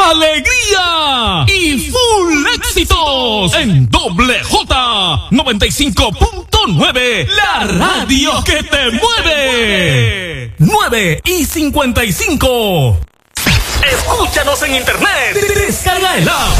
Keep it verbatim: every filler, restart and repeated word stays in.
alegría y full éxitos en Doble J noventa y cinco punto nueve, la radio que te mueve. nueve y cincuenta y cinco. Escúchanos en internet. Descarga el app.